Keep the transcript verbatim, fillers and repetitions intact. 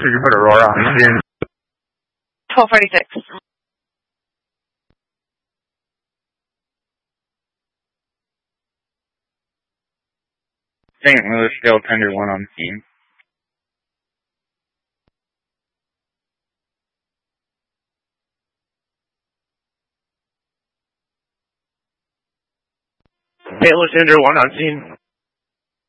Did you put Aurora on scene? twelve forty-six. Saint Louis Scale Tender one on scene. Saint Louis Tender one on scene.